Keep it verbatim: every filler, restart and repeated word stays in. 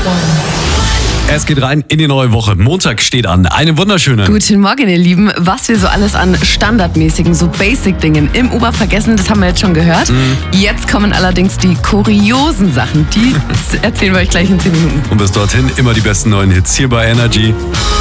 Es geht rein in die neue Woche. Montag steht an. Eine wunderschöne. Guten Morgen, ihr Lieben. Was wir so alles an standardmäßigen, so Basic-Dingen im Uber vergessen, das haben wir jetzt schon gehört. Mhm. Jetzt kommen allerdings die kuriosen Sachen. Die erzählen wir euch gleich in zehn Minuten. Und bis dorthin immer die besten neuen Hits hier bei Energy.